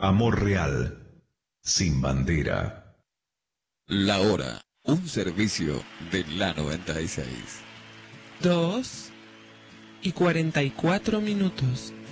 Amor real, sin bandera. La hora, un servicio de la 96. 2:44.